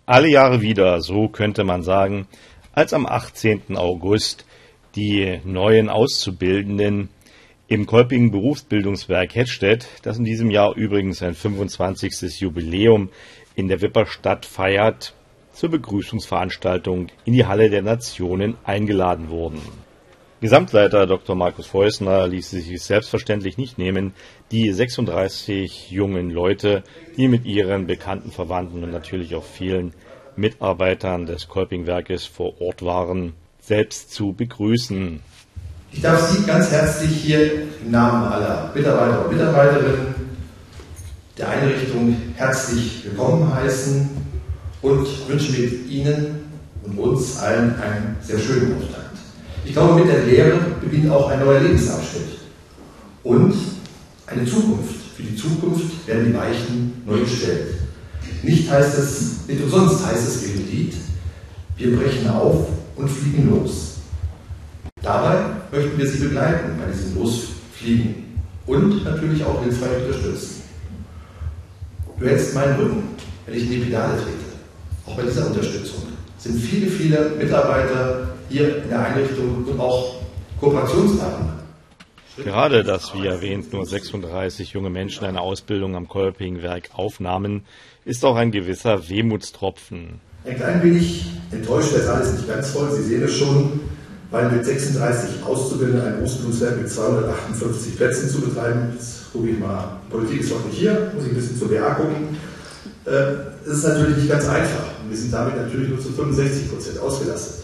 Alle Jahre wieder, so könnte man sagen, als am 18. August die neuen Auszubildenden im Kolpinger Berufsbildungswerk Hettstedt, das in diesem Jahr übrigens sein 25. Jubiläum in der Wipperstadt feiert, zur Begrüßungsveranstaltung in die Halle der Nationen eingeladen wurden. Gesamtleiter Dr. Markus Feusner ließ es sich selbstverständlich nicht nehmen, die 36 jungen Leute, die mit ihren bekannten Verwandten und natürlich auch vielen Mitarbeitern des Kolpingwerkes vor Ort waren, selbst zu begrüßen. Ich darf Sie ganz herzlich hier im Namen aller Mitarbeiter und Mitarbeiterinnen der Einrichtung herzlich willkommen heißen und wünsche mit Ihnen und uns allen einen sehr schönen Auftakt. Ich glaube, mit der Lehre beginnt auch ein neuer Lebensabschnitt und eine Zukunft. Für die Zukunft werden die Weichen neu gestellt. Nicht umsonst heißt es im Lied, wir brechen auf und fliegen los. Dabei möchten wir Sie begleiten bei diesem Losfliegen und natürlich auch hilfreich unterstützen. Du hältst meinen Rücken, wenn ich in die Pedale trete. Auch bei dieser Unterstützung sind viele Mitarbeiter hier in der Einrichtung und auch Kooperationspartner. Gerade, dass, wie erwähnt, nur 36 junge Menschen eine Ausbildung am Kolpingwerk aufnahmen, ist auch ein gewisser Wehmutstropfen. Ein klein wenig enttäuscht, der Saal ist nicht ganz voll, Sie sehen es schon, weil mit 36 Auszubildenden ein Berufsbildungswerk mit 258 Plätzen zu betreiben, jetzt gucke ich mal, Politik ist noch nicht hier, muss ich ein bisschen zur BA gucken, es ist natürlich nicht ganz einfach und wir sind damit natürlich nur zu 65% ausgelastet.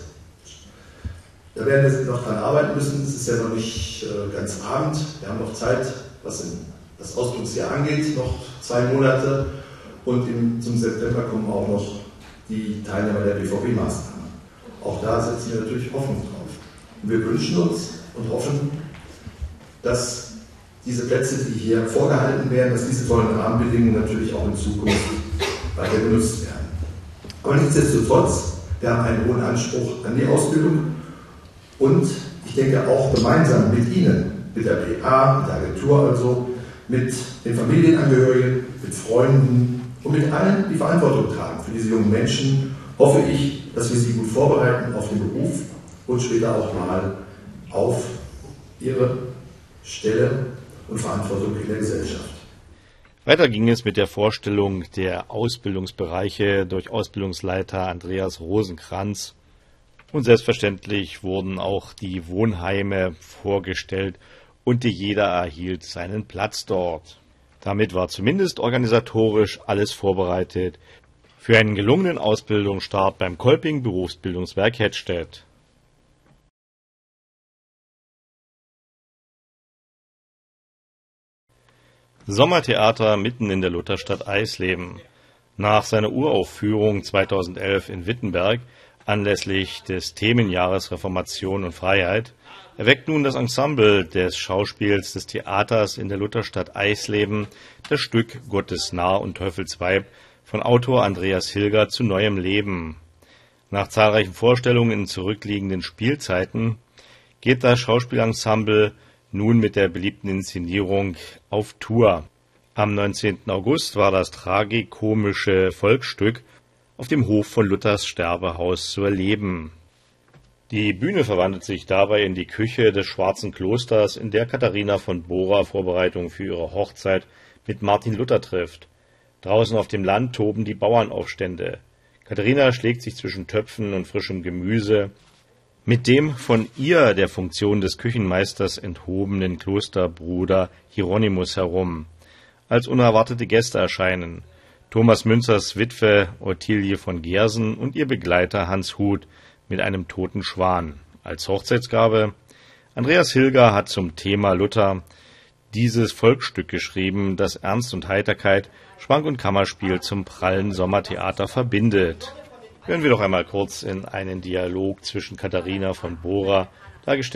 Da werden wir noch dran arbeiten müssen, es ist ja noch nicht ganz Abend, wir haben noch Zeit, was das Ausbildungsjahr angeht, noch 2 Monate und zum September kommen auch noch die Teilnehmer der BVB-Maßnahmen. Auch da setzen wir natürlich Hoffnung drauf. Und wir wünschen uns und hoffen, dass diese Plätze, die hier vorgehalten werden, dass diese tollen Rahmenbedingungen natürlich auch in Zukunft weiter genutzt werden. Aber nichtsdestotrotz, wir haben einen hohen Anspruch an die Ausbildung und ich denke auch gemeinsam mit Ihnen, mit der BA, mit der Agentur also, mit den Familienangehörigen, mit Freunden und mit allen, die Verantwortung tragen für diese jungen Menschen, hoffe ich, dass wir sie gut vorbereiten auf den Beruf und später auch mal auf ihre Stelle und Verantwortung in der Gesellschaft. Weiter ging es mit der Vorstellung der Ausbildungsbereiche durch Ausbildungsleiter Andreas Rosenkranz. Und selbstverständlich wurden auch die Wohnheime vorgestellt und jeder erhielt seinen Platz dort. Damit war zumindest organisatorisch alles vorbereitet für einen gelungenen Ausbildungsstart beim Kolpinger Berufsbildungswerk Hettstedt. Sommertheater mitten in der Lutherstadt Eisleben. Nach seiner Uraufführung 2011 in Wittenberg anlässlich des Themenjahres Reformation und Freiheit erweckt nun das Ensemble des Schauspiels des Theaters in der Lutherstadt Eisleben das Stück Gottes Narr und Teufelsweib von Autor Andreas Hilger zu neuem Leben. Nach zahlreichen Vorstellungen in zurückliegenden Spielzeiten geht das Schauspielensemble nun mit der beliebten Inszenierung auf Tour. Am 19. August war das tragikomische Volksstück auf dem Hof von Luthers Sterbehaus zu erleben. Die Bühne verwandelt sich dabei in die Küche des Schwarzen Klosters, in der Katharina von Bora Vorbereitungen für ihre Hochzeit mit Martin Luther trifft. Draußen auf dem Land toben die Bauernaufstände. Katharina schlägt sich zwischen Töpfen und frischem Gemüse mit dem von ihr der Funktion des Küchenmeisters enthobenen Klosterbruder Hieronymus herum, als unerwartete Gäste erscheinen Thomas Münzers Witwe Ottilie von Gersen und ihr Begleiter Hans Huth mit einem toten Schwan. Als Hochzeitsgabe Andreas Hilger hat zum Thema Luther dieses Volksstück geschrieben, das Ernst und Heiterkeit, Schwank und Kammerspiel zum prallen Sommertheater verbindet. Hören wir doch einmal kurz in einen Dialog zwischen Katharina von Bora, dargestellt